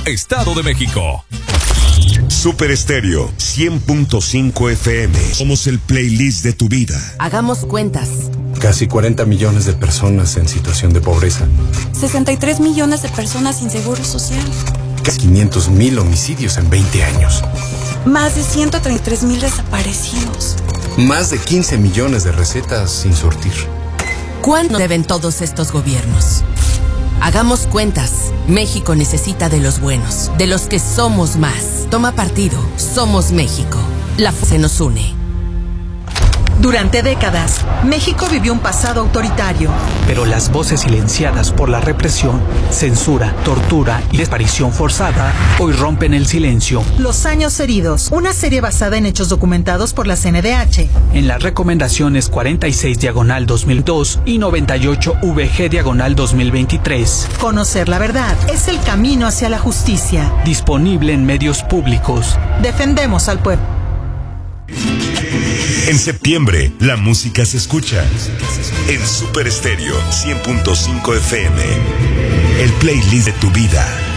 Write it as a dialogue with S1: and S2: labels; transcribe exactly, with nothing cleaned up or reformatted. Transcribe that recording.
S1: Estado de México.
S2: Super Estéreo cien punto cinco F M. Somos el playlist de tu vida.
S3: Hagamos cuentas.
S4: Casi cuarenta millones de personas en situación de pobreza.
S5: sesenta y tres millones de personas sin seguro social.
S4: Casi quinientos mil homicidios en veinte años.
S5: Más de ciento treinta y tres mil desaparecidos.
S4: Más de quince millones de recetas sin surtir.
S3: ¿Cuánto deben todos estos gobiernos? Hagamos cuentas. México necesita de los buenos, de los que somos más. Toma partido. Somos México. La fuerza nos une.
S6: Durante décadas, México vivió un pasado autoritario.
S7: Pero las voces silenciadas por la represión, censura, tortura y desaparición forzada hoy rompen el silencio.
S6: Los años heridos, una serie basada en hechos documentados por la C N D H.
S7: En las recomendaciones cuarenta y seis diagonal dos mil dos y noventa y ocho V G diagonal dos mil veintitrés.
S6: Conocer la verdad es el camino hacia la justicia.
S7: Disponible en medios públicos.
S6: Defendemos al pueblo.
S2: En septiembre, la música se escucha en Super Estéreo cien punto cinco F M. El playlist de tu vida.